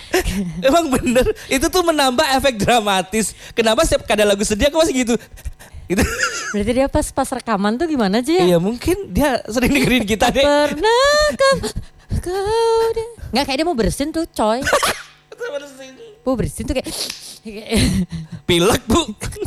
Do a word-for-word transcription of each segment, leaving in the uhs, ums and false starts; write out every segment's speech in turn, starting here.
Emang bener, itu tuh menambah efek dramatis. Kenapa setiap ada lagu sedih aku masih gitu? Gitu. Berarti dia pas pas rekaman tuh gimana aja ya? Iya mungkin dia sering dengerin kita deh. Pernah kamu kau deh. Nggak, kayak dia mau bersin tuh coy. Bersin. Mau bersin tuh kayak. Pilek bu.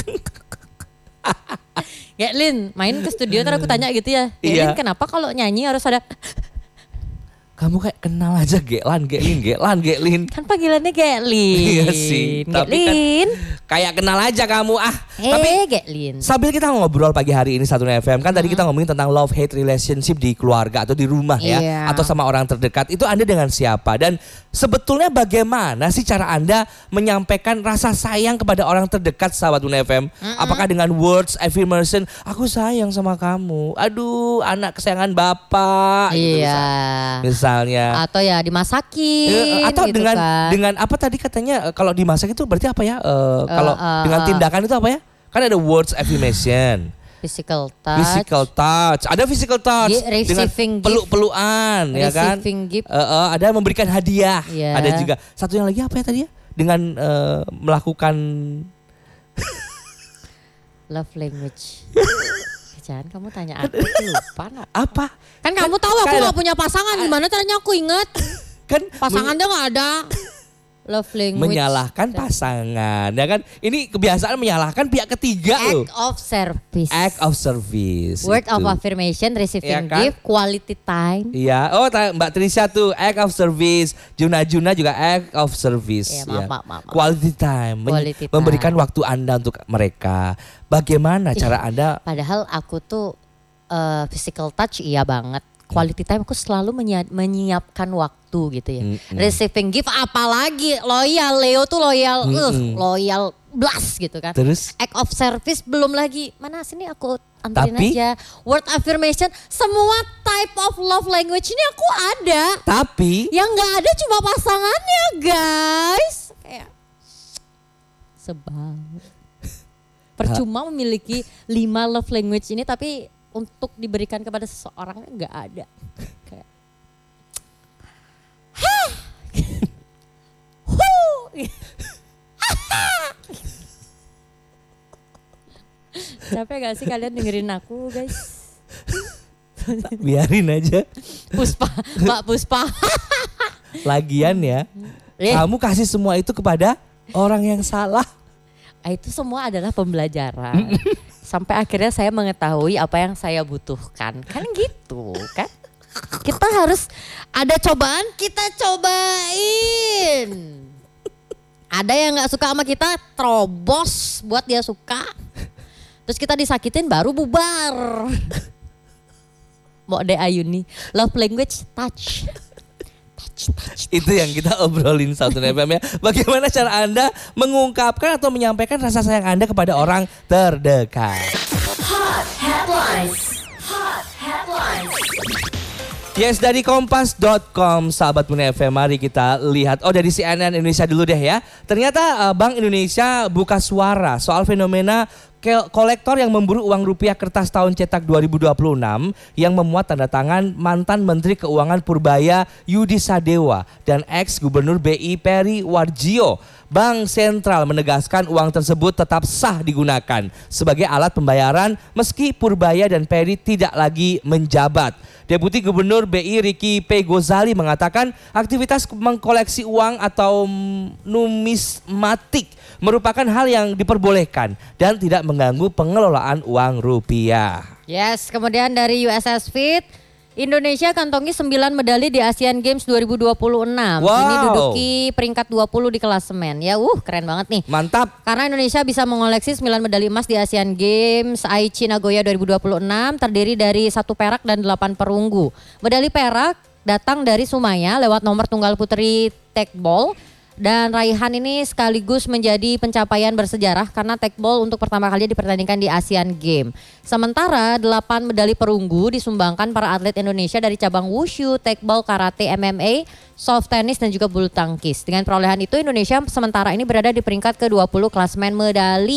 Ya Lin, main ke studio ntar aku tanya gitu ya. Ya Iya. Lin, kenapa kalau nyanyi harus ada. Kamu kayak kenal aja Geklan, Geklin, Geklan, Geklin. Kan panggilannya Geklin. Iya sih, tapi kan Geklin. kayak kenal aja kamu ah. Eh, Tapi Geklin. sambil kita ngobrol pagi hari ini satu F M kan tadi kita ngomongin tentang love hate relationship di keluarga atau di rumah ya, Iya. atau sama orang terdekat. Itu Anda dengan siapa dan sebetulnya bagaimana sih cara Anda menyampaikan rasa sayang kepada orang terdekat sahabat Una F M? Mm-mm. Apakah dengan words affirmation, aku sayang sama kamu. Aduh, anak kesayangan Bapak gitu Iya. misal. Misalnya. Atau ya dimasakin. Ya, atau gitu dengan kan. dengan apa tadi katanya eh, kalau dimasak itu berarti apa ya? Eh, kalau uh, dengan uh. tindakan itu apa ya? Kan ada words affirmation, Physical touch. physical touch, ada physical touch Gi- dengan receiving gift. peluk-pelukan, ya kan? Receiving gift. Eh, eh, ada memberikan hadiah, Iya. ada juga. Satu yang lagi apa ya tadi ya? Dengan eh, melakukan Love language. Jangan kamu tanya aku, aku lupa no. apa? Kan kamu tahu aku kan- gak punya pasangan, gimana caranya aku inget? Kan Pasangannya gak ada. Love language. menyalahkan pasangan, ya kan? Ini kebiasaan menyalahkan pihak ketiga loh. Act of service. Act of service. Word of itu. affirmation, receiving Iya kan? gift, quality time. Iya, oh ta- Mbak Trisha tuh act of service, Juna Juna juga act of service. Iya, ya. maaf, maaf, maaf, maaf. Quality time, men- Quality time. memberikan waktu Anda untuk mereka. Bagaimana Ih, cara Anda? Padahal aku tuh uh, physical touch iya banget. Quality time aku selalu menyi- menyiapkan waktu gitu ya. Mm-mm. Receiving gift apalagi loyal, Leo tuh loyal, uh, Mm-mm. loyal blast gitu kan. Terus Act of service belum lagi. Mana sini aku anterin Tapi? aja. Word affirmation, semua type of love language ini aku ada. tapi Yang nggak ada cuma pasangannya, guys. Kayak sebal. Percuma memiliki lima love language ini tapi untuk diberikan kepada seseorang nggak ada. Kayak Hah. Huh. Capek gak sih kalian dengerin aku, guys? biarin aja. Puspa, Pak Puspa. Lagian ya, Eh, kamu kasih semua itu kepada orang yang salah. itu semua adalah pembelajaran. Sampai akhirnya saya mengetahui apa yang saya butuhkan. Kan gitu kan. Kita harus ada cobaan, kita cobain. Ada yang gak suka sama kita, terobos buat dia suka. Terus kita disakitin baru bubar. Mau de Ayuni, love language touch. Itu yang kita obrolin satu F M ya. Bagaimana cara Anda mengungkapkan atau menyampaikan rasa sayang Anda kepada orang terdekat. Hot headlines. Hot headlines. Yes, dari kompas dot com sahabat Muna F M, mari kita lihat. Oh, dari C N N Indonesia dulu deh ya. Ternyata uh, Bank Indonesia buka suara soal fenomena kolektor yang memburu uang rupiah kertas tahun cetak dua ribu dua puluh enam yang memuat tanda tangan mantan Menteri Keuangan Purbaya Yudi Sadewa dan ex-Gubernur B I Peri Warjio. Bank Sentral menegaskan uang tersebut tetap sah digunakan sebagai alat pembayaran meski Purbaya dan Peri tidak lagi menjabat. Deputi Gubernur B I Ricky P. Gozali mengatakan aktivitas mengkoleksi uang atau numismatik merupakan hal yang diperbolehkan dan tidak mengganggu pengelolaan uang rupiah. Yes, kemudian dari U S S Fit, Indonesia kantongi sembilan medali di Asian Games dua ribu dua puluh enam. Wow. Ini duduki peringkat dua puluh di klasemen. Ya, uh, keren banget nih. Mantap. Karena Indonesia bisa mengoleksi sembilan medali emas di Asian Games Aichi Nagoya dua ribu dua puluh enam, terdiri dari satu perak dan delapan perunggu. Medali perak datang dari Sumaya lewat nomor tunggal putri tekbol. Dan raihan ini sekaligus menjadi pencapaian bersejarah karena tekbol untuk pertama kalinya dipertandingkan di Asian Games. Sementara delapan medali perunggu disumbangkan para atlet Indonesia dari cabang wushu, tekbol, karate, M M A, soft tennis dan juga bulu tangkis. Dengan perolehan itu Indonesia sementara ini berada di peringkat ke dua puluh klasemen medali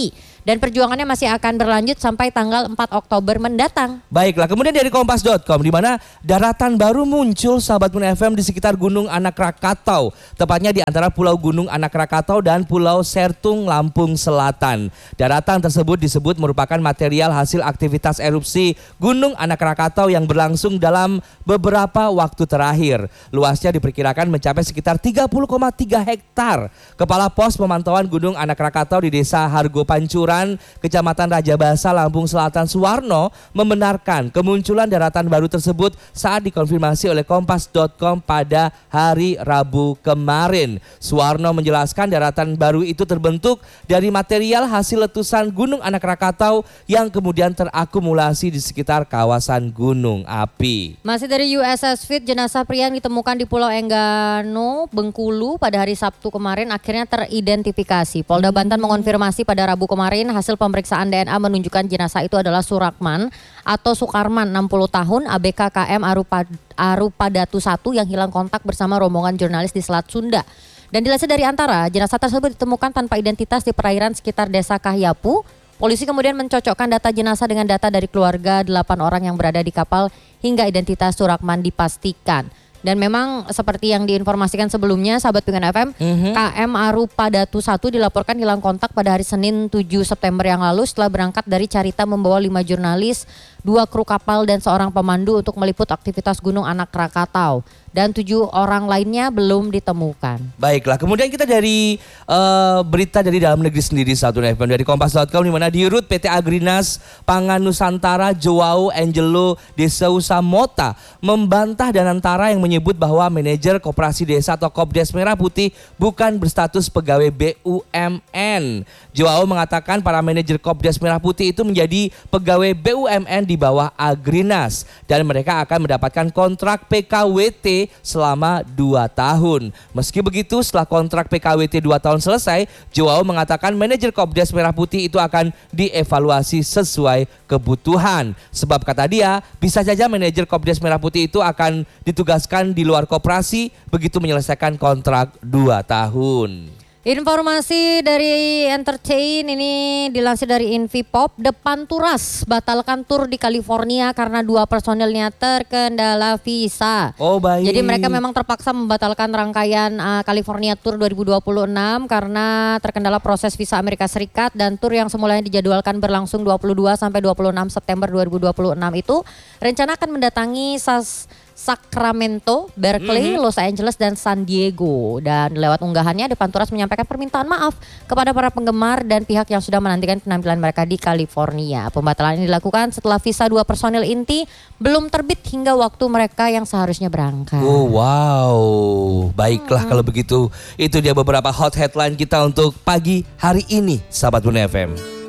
Dan perjuangannya masih akan berlanjut sampai tanggal empat Oktober mendatang. Baiklah, kemudian dari kompas dot com di mana daratan baru muncul sahabat Muna F M di sekitar Gunung Anak Rakatau, tepatnya di antara Pulau Gunung Anak Rakatau dan Pulau Sertung, Lampung Selatan. Daratan tersebut disebut merupakan material hasil aktivitas erupsi Gunung Anak Rakatau yang berlangsung dalam beberapa waktu terakhir. Luasnya diperkirakan mencapai sekitar tiga puluh koma tiga hektar. Kepala Pos Pemantauan Gunung Anak Rakatau di Desa Hargo Pancuran, Kecamatan Raja Basa, Lampung Selatan, Suwarno, membenarkan kemunculan daratan baru tersebut saat dikonfirmasi oleh kompas dot com pada hari Rabu kemarin. Suwarno menjelaskan daratan baru itu terbentuk dari material hasil letusan Gunung Anak Rakatau yang kemudian terakumulasi di sekitar kawasan gunung api. Masih dari U S S Fit, jenazah pria yang ditemukan di Pulau Enggano, Bengkulu pada hari Sabtu kemarin akhirnya teridentifikasi. Polda Banten mengonfirmasi pada Rabu kemarin hasil pemeriksaan D N A menunjukkan jenazah itu adalah Surakman atau Sukarman, enam puluh tahun, A B K K M Arupa, Arupadatu satu yang hilang kontak bersama rombongan jurnalis di Selat Sunda. Dan dilansir dari Antara, jenazah tersebut ditemukan tanpa identitas di perairan sekitar Desa Kahyapu. Polisi kemudian mencocokkan data jenazah dengan data dari keluarga delapan orang yang berada di kapal hingga identitas Surakman dipastikan. Dan memang seperti yang diinformasikan sebelumnya, sahabat Pengen F M, mm-hmm. K M Arupadatu satu dilaporkan hilang kontak pada hari Senin tujuh September yang lalu setelah berangkat dari Carita membawa lima jurnalis, dua kru kapal dan seorang pemandu untuk meliput aktivitas Gunung Anak Rakatau. Dan tujuh orang lainnya belum ditemukan. Baiklah, kemudian kita dari uh, berita dari dalam negeri sendiri satu F M dari kompas dot com di mana di Rut P T Agrinas Pangan Nusantara Joao Angelo de Sousa Mota membantah Danantara yang menyebut bahwa manajer koperasi desa atau Kopdes Merah Putih bukan berstatus pegawai B U M N. Joao mengatakan para manajer Kopdes Merah Putih itu menjadi pegawai B U M N di bawah Agrinas dan mereka akan mendapatkan kontrak P K W T selama dua tahun. Meski begitu, setelah kontrak P K W T dua tahun selesai, Joao mengatakan manajer Kopdes Merah Putih itu akan dievaluasi sesuai kebutuhan. Sebab kata dia, bisa saja manajer Kopdes Merah Putih itu akan ditugaskan di luar koperasi begitu menyelesaikan kontrak dua tahun. Informasi dari Entertain ini dilansir dari Invipop, Depan Turas batalkan tur di California karena dua personilnya terkendala visa. Oh baik. Jadi mereka memang terpaksa membatalkan rangkaian uh, California Tour dua ribu dua puluh enam karena terkendala proses visa Amerika Serikat, dan tur yang semulanya dijadwalkan berlangsung dua puluh dua sampai dua puluh enam September dua ribu dua puluh enam itu rencana akan mendatangi Sas Sacramento, Berkeley, mm-hmm. Los Angeles, dan San Diego. Dan lewat unggahannya, Depan Turas menyampaikan permintaan maaf kepada para penggemar dan pihak yang sudah menantikan penampilan mereka di California. Pembatalan ini dilakukan setelah visa dua personil inti belum terbit hingga waktu mereka yang seharusnya berangkat. Oh wow, baiklah hmm. kalau begitu. Itu dia beberapa hot headline kita untuk pagi hari ini, sahabat Bunda F M.